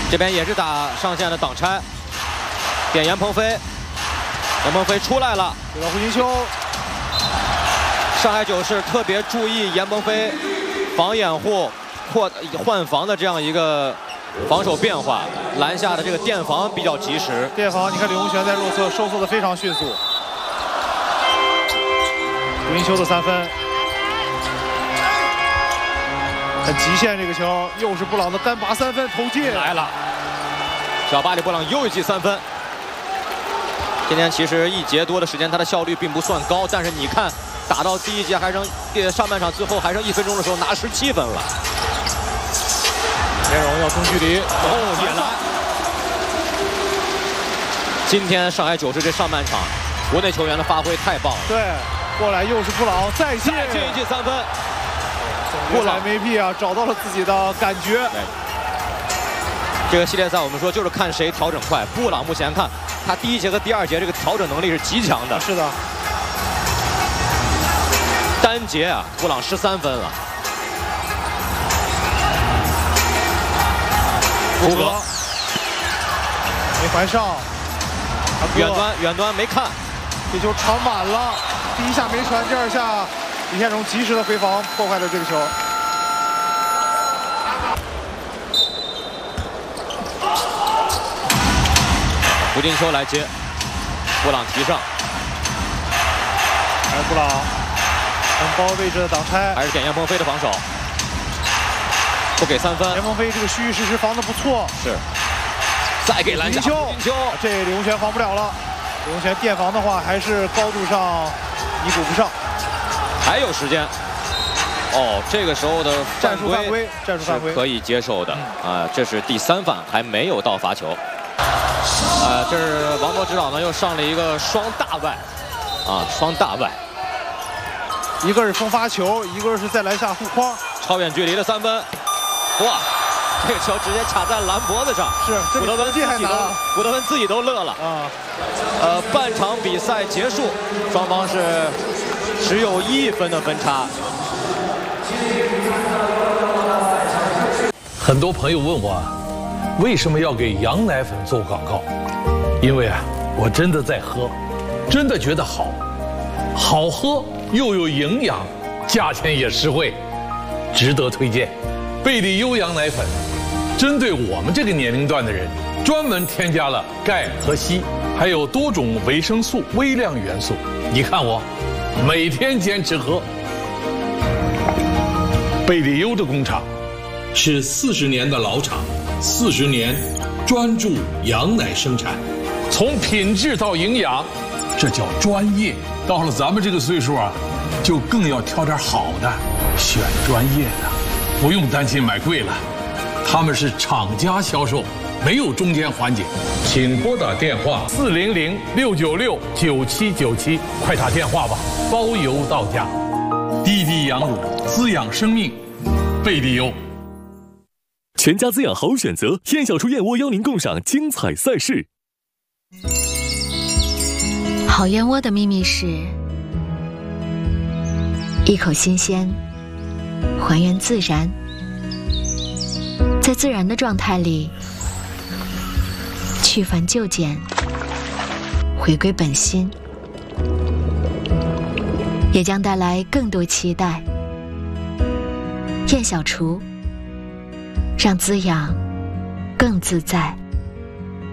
这边也是打上线的挡拆，点严鹏飞，严鹏飞出来了， 给到胡金秋。 上海九是特别注意严鹏飞防掩护、换防的这样一个防守变化，篮下的这个垫防比较及时。 垫防，你看李洪权在弱侧收缩的非常迅速。胡金秋的3分，很极限这个球，又是布朗的单拔3分投进来了。小巴里布朗又一记3分。今天其实1节多的时间，他的效率并不算高，但是你看打到第1节还剩上半场最后还剩1分钟的时候拿17分了。 田荣要中距离， 也来。今天上海九是这上半场国内球员的发挥太棒了。 对，过来又是布朗再进一记3分。 布朗 MVP 啊，找到了自己的感觉。 这个系列赛我们说就是看谁调整快。布朗目前看他第1节和第2节这个调整能力是极强的。 是的。 单节啊，布朗13分了。胡格没还上， 远端没看， 这球传满了，第1下没传，第2下李天荣及时的回防，破坏了这个球。 胡金秋来接，布朗提上， 还是布朗很高位置的挡拆， 还是点严鹏飞的防守。不给3分， 严鹏飞这个虚虚实实防得不错。 是，再给篮下。胡金秋， 这李洪权防不了了。李洪权垫防的话，还是高度上弥补不上。 还有时间。哦，这个时候的战术犯规是可以接受的啊。这是第3犯，还没有到罚球。这是王博指导呢，又上了一个双大外，啊，双大外。 一个是封发球，一个是在篮下护框， 超远距离的3分。哇，这个球直接卡在蓝脖子上， 是古德温自己都乐了啊。 半场比赛结束，双方是只有1分的分差。 很多朋友问我，为什么要给羊奶粉做广告？因为啊，我真的在喝，真的觉得好喝又有营养，价钱也实惠，值得推荐。贝利优羊奶粉，针对我们这个年龄段的人，专门添加了钙和硒，还有多种维生素、微量元素。你看我，每天坚持喝。贝利优的工厂是40年的老厂，40年专注羊奶生产，从品质到营养，这叫专业。到了咱们这个岁数啊，就更要挑点好的，选专业的。不用担心买贵了，他们是厂家销售，没有中间环节。请拨打电话400-696-9797，快打电话吧，包邮到家。滴滴羊乳，滋养生命，贝利优。 全家滋养好选择，燕小厨燕窝邀您共赏精彩赛事。 好燕窝的秘密是一口新鲜，还原自然，在自然的状态里去繁就简，回归本心，也将带来更多期待。燕小厨，让滋养更自在。